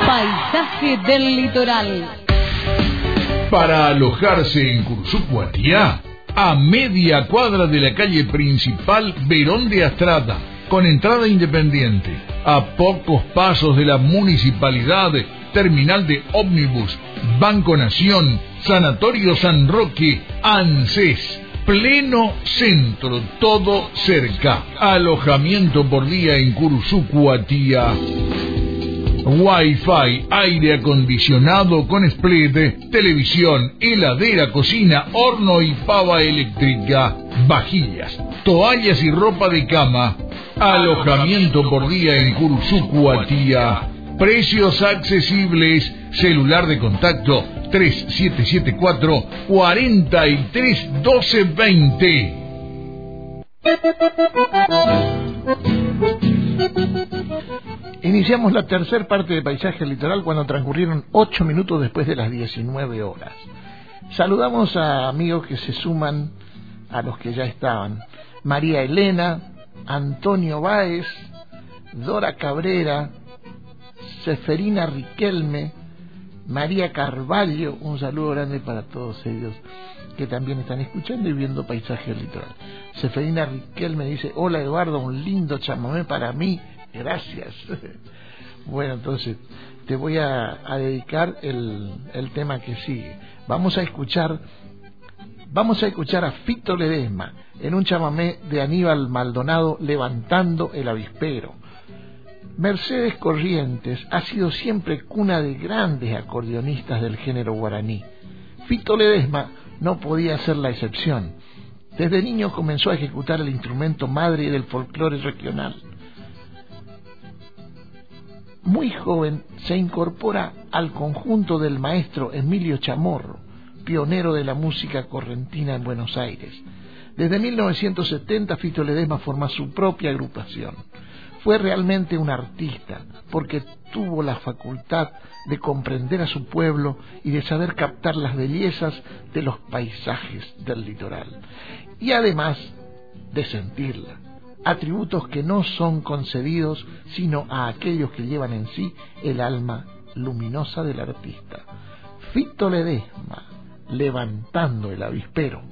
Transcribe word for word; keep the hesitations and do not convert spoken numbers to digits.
Paisaje del litoral. Para alojarse en Cursucuatiá, a media cuadra de la calle principal Verón de Astrada, con entrada independiente, a pocos pasos de la municipalidad, terminal de ómnibus, Banco Nación, Sanatorio San Roque, ANSES, pleno centro, todo cerca. Alojamiento por día en Cursucuatiá. Wi-Fi, aire acondicionado con split, televisión, heladera, cocina, horno y pava eléctrica, vajillas, toallas y ropa de cama. Alojamiento por día en Cursucuatiá. Precios accesibles. Celular de contacto tres siete siete cuatro, cuatro tres, uno dos dos cero. Iniciamos la tercera parte de Paisaje Litoral cuando transcurrieron ocho minutos después de las diecinueve horas. Saludamos a amigos que se suman a los que ya estaban. María Elena, Antonio Báez, Dora Cabrera, Seferina Riquelme, María Carvalho, un saludo grande para todos ellos que también están escuchando y viendo Paisaje Litoral. Seferina Riquelme dice: hola Eduardo, un lindo chamamé para mí, gracias. Bueno, entonces te voy a, a dedicar el, el tema que sigue. Vamos a escuchar Vamos a escuchar a Fito Ledesma en un chamamé de Aníbal Maldonado, Levantando el Avispero. Mercedes Corrientes ha sido siempre cuna de grandes acordeonistas del género guaraní. Fito Ledesma no podía ser la excepción. Desde niño comenzó a ejecutar el instrumento madre del folclore regional. Muy joven se incorpora al conjunto del maestro Emilio Chamorro, pionero de la música correntina en Buenos Aires. Desde mil novecientos setenta Fito Ledesma forma su propia agrupación. Fue realmente un artista porque tuvo la facultad de comprender a su pueblo y de saber captar las bellezas de los paisajes del litoral y además de sentirla, atributos que no son concedidos sino a aquellos que llevan en sí el alma luminosa del artista. Fito Ledesma, Levantando el Avispero.